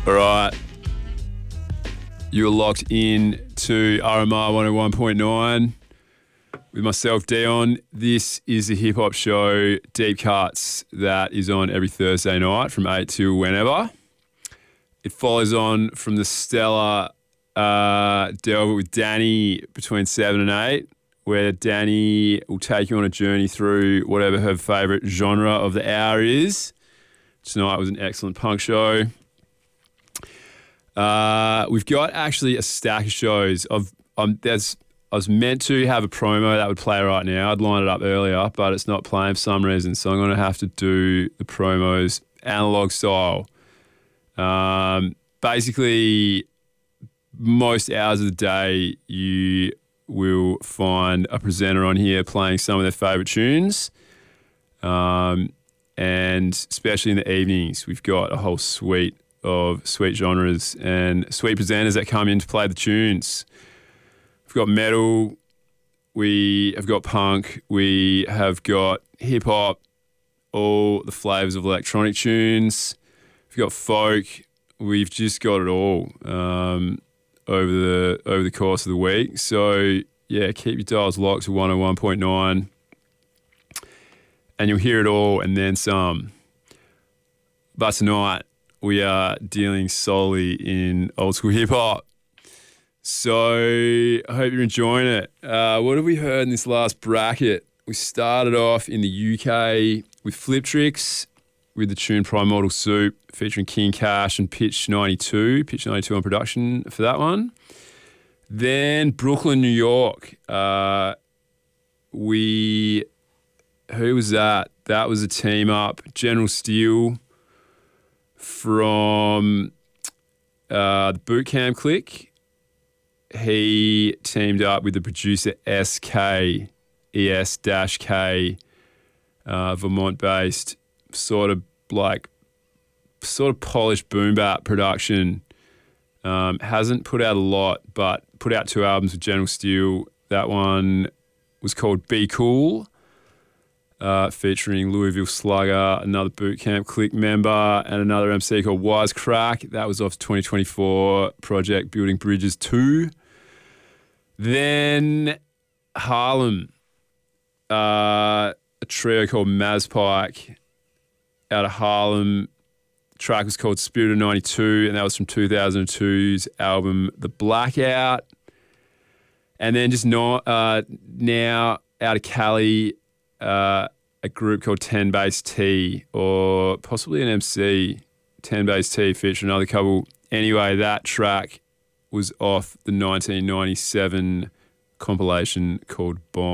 All right. You're locked in to RMR 101.9 with myself, Dion. This is the hip hop show, Deep Cuts, that is on every Thursday night from 8 till whenever. It follows on from the stellar Delve with Danny between 7 and 8, where Danny will take you on a journey through whatever her favourite genre of the hour is. Tonight was an excellent punk show. We've got actually a stack of shows. I was meant to have a promo that would play right now. I'd lined it up earlier, but it's not playing for some reason, so I'm going to have to do the promos analog style. Basically, most hours of the day, you will find a presenter on here playing some of their favourite tunes. And especially in the evenings, we've got a whole suite of sweet genres and sweet presenters that come in to play the tunes. We've got metal, we have got punk, we have got hip-hop, all the flavours of electronic tunes. We've got folk, we've just got it all over the course of the week. So, yeah, keep your dials locked to 101.9 and you'll hear it all and then some. But tonight, we are dealing solely in old school hip hop. So I hope you're enjoying it. What have we heard in this last bracket? We started off in the UK with Flip Tricks with the tune Primordial Soup featuring King Cash and Pitch 92. Pitch 92 on production for that one. Then Brooklyn, New York. Who was that? That was a team up. General Steel from the Boot Camp Clique. He teamed up with the producer SK, ES-K, Vermont-based, sort of polished boom bap production. Hasn't put out a lot, but put out 2 albums with General Steel. That one was called Be Cool, featuring Louisville Slugger, another Boot Camp Clique member, and another MC called Wisecrack. That was off the 2024 project Building Bridges 2. Then Harlem, a trio called Mazpike out of Harlem. The track was called Spirit of 92, and that was from 2002's album The Blackout. And then just now out of Cali, a group called 10 Base T, or possibly an MC, 10 Base T, featuring another couple. Anyway, that track was off the 1997 compilation called Bomb.